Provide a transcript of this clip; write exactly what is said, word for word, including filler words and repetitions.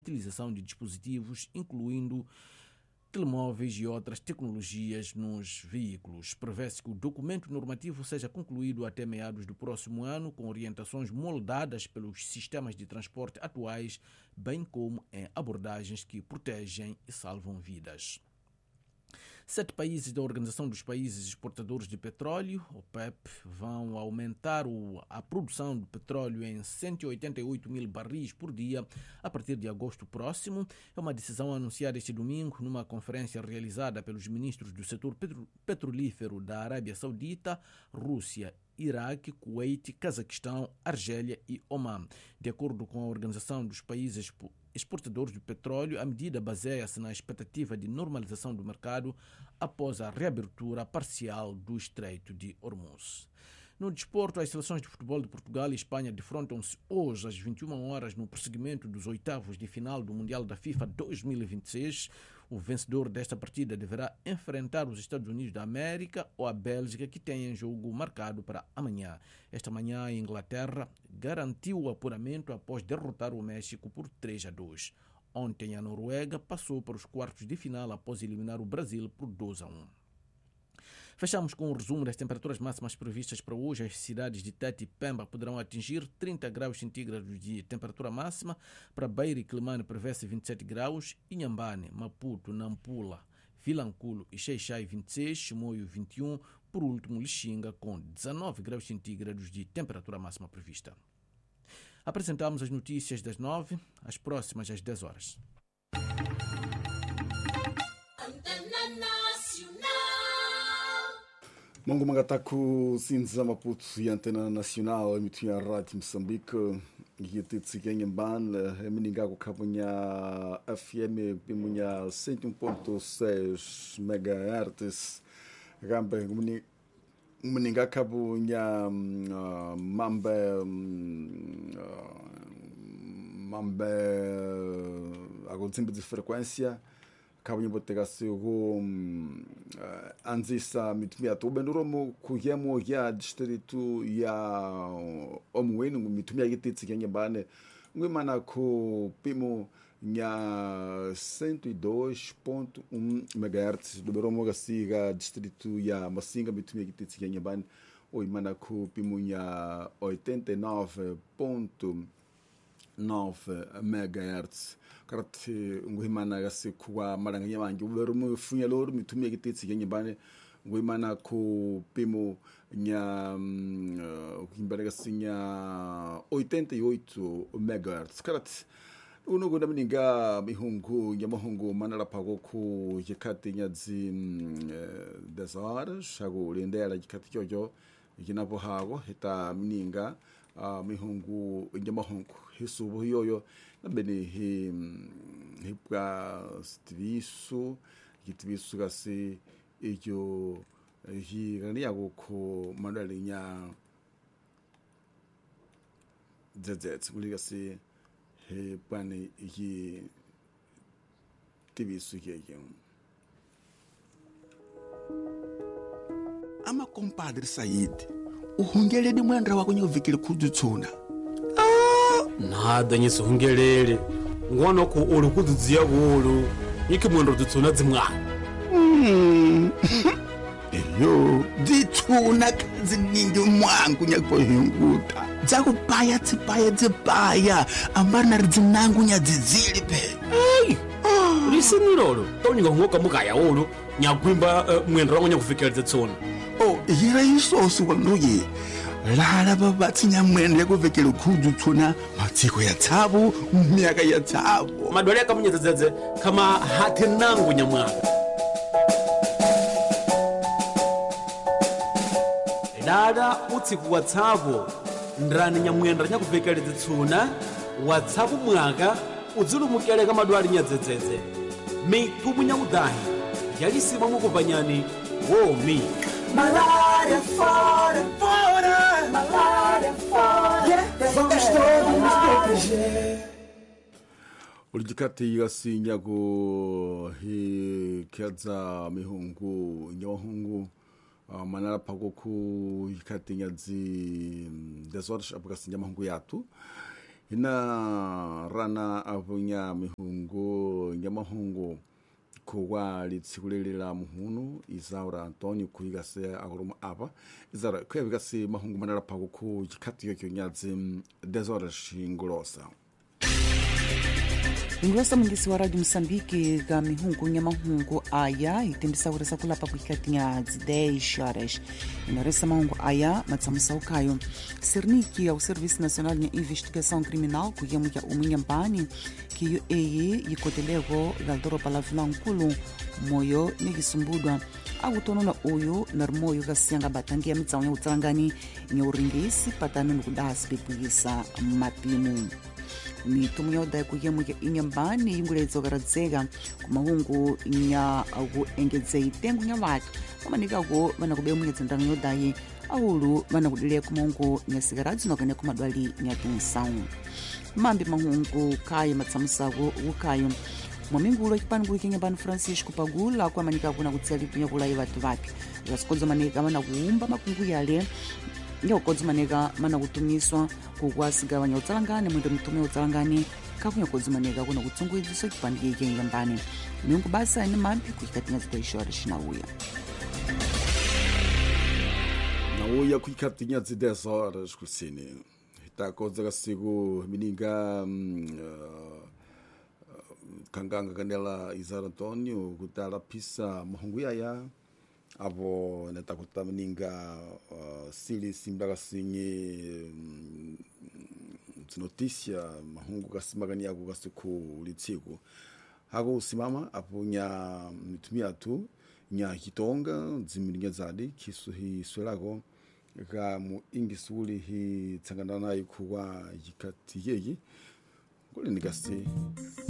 utilização de dispositivos, incluindo telemóveis e outras tecnologias nos veículos. Prevê-se que o documento normativo seja concluído até meados do próximo ano, com orientações moldadas pelos sistemas de transporte atuais, bem como em abordagens que protegem e salvam vidas. Sete países da Organização dos Países Exportadores de Petróleo, OPEP, vão aumentar o, a produção de petróleo em cento e oitenta e oito mil barris por dia a partir de agosto próximo. É uma decisão anunciada este domingo numa conferência realizada pelos ministros do setor petro, petrolífero da Arábia Saudita, Rússia, Iraque, Kuwait, Cazaquistão, Argélia e Oman. De acordo com a Organização dos Países Exportadores de Petróleo, a medida baseia-se na expectativa de normalização do mercado após a reabertura parcial do Estreito de Hormuz. No desporto, as seleções de futebol de Portugal e Espanha defrontam-se hoje às vinte e uma horas no prosseguimento dos oitavos de final do Mundial da FIFA dois mil e vinte e seis. O vencedor desta partida deverá enfrentar os Estados Unidos da América ou a Bélgica, que tem em jogo marcado para amanhã. Esta manhã, a Inglaterra garantiu o apuramento após derrotar o México por três a dois. Ontem, a Noruega passou para os quartos de final após eliminar o Brasil por dois a um. Fechamos com o resumo das temperaturas máximas previstas para hoje. As cidades de Tete e Pemba poderão atingir trinta graus centígrados de temperatura máxima. Para Beira e Climane prevê-se vinte e sete graus. Inhambane, Maputo, Nampula, Vilanculo e Xai-Xai vinte e seis, Chimoio vinte e um. Por último, Lixinga com dezanove graus centígrados de temperatura máxima prevista. Apresentamos as notícias das nove, as próximas às dez horas. Mongo Magataku, Sinza Maputo e Antena Nacional, emitia a Rádio Moçambique, e a Titsiguen Ban, a Meningago Cabunha F M, Bimunha cento e um ponto seis megahertz, Gamba Meninga Cabunha Mambe Mambe Agontimbo de frequência. Kabunye botegasi go anzisa mitumia to benduromo kuyemo ya distritu ya omwenu mitumia gititsi kenge bane ngwimana ko pimo nya cento e dois ponto um megahertz do beromo gasiga distritu ya Masinga mitumia gititsi kenge bane oimana ko pimo nya oitenta e nove ponto nove megahertz karate nguhimana gasi kuwa maranganya bangi uberumu funya loro mitumia gititsi kenge bane nguhimana ku pimo nya ukimbara gasi nya oitenta e oito megahertz karate uno gonda mininga mihungu nya mahungu manara pago ku yekate nya zi dez horas chago lendera yekate kyojo ikinapo hago hita mininga Uh, mihungu njamahungu hisubu hiyoyo nabene he hipga stivisu gitivisu gasi ejo hi gani yago ko mandali nya zezet uligasi he pani hi tivisu yeye ama compadre Said uhungelele mwandra wako nyovikile kudutsuna nada nyiso hungelele ngono ku uri kududziya bulu iki mwandra dutsuna dzimwana mm. Eyo ditsuna kaziningi mwangu nyakpo hinguta dzakupaya tsipaya dzipaya ambarina ridzinangu nyadzizili pe hey oh. Lisinilolo toninga ngoka mukaya ulu nyakwimba uh, mwandra wako nyakufikira dzitsuna oh yira isosu kwanuye lala babatsi nyamwende kuvekele kudutsuna matsiko ya tsabu myaka ya tsabu madwale akamunyedzedze kama hati nangu nyamwana dada utsiku wa tsabu ndrani nyamwenda nyakuvekele dzitsuna wa tsabu mwaka udzulumukele kama dwali nyadzedzedze mitumu nyaudahi yalisima mukupanyani womi Malaria fora, fora, malaria fora, yeah, vamos todos nos proteger. Ulijikati yasi nyago hi kiaza mihungu nyawahungu uh, manara pagoku yikati nyazi dez horas apagasi nyamahungu yatu ina rana avunya mihungu nyamahungu kuwa litsikulelera muhunu Isaura Antonio kuigase aguruma apa izara kwebigase mahungu manara pago ku kikati yokyo nyazi desora shingolosa Ingrosa mungisi wa Radio Moçambique ga mihungu nyamahungu aya itembisa uresa kulapa kuikatinha dez horas. Inoresa mahungu aya matsamusa ukayo. Serniki ao Serviço Nacional de Investigação Criminal kuyemu ya umunyambani kiyo eyi yikotelego galdoro palavula nkulu moyo negisumbudwa agutonona uyu narmoyo gasianga batandi ya mitsawo ya utsangani nyauringisi patano nukudasi bepuyisa mapimu. Mitumu yoda kuyemu ya inyambani yungulezo garadzega kumahungu nya agu engedze itengu nya watu kamanika go bana kubemu yetsandano yodaye awulu bana kudile kumahungu nya sigaradzi nokane kumadwali nya tunsawu mambi mahungu kayo matsamusago ukayo mwamingulo chipangulo kenyambani Francisco Pagula kwa manika kuna kutsali kunya kulayi watu vapi gasikodzo manika mana kuumba makungu yale nyokodzi maneka mana kutumiswa kukwasiga utsalangane mwendo mitume utsalangane kakunya kodzi maneka kuna kutsungwidziso chipandiye kenyambani mingu basa ine mambi kuikatinha zideshora shinauya nauya kuikatinha dez horas kusini itakodza kasiku mininga uh, kanganga kanela Isaura Antonio kutala pisa mahungu yaya avo netakuta mininga uh, sili simba kasinye um, noticia mahungu kasimagani yako kasiku litsiku hago simama apo nya mitumia tu nya kitonga dzimiringa zadi kisu hi swelago ga mu ingisuli hi tsangana nayo kuwa yikati yeyi kule nikasi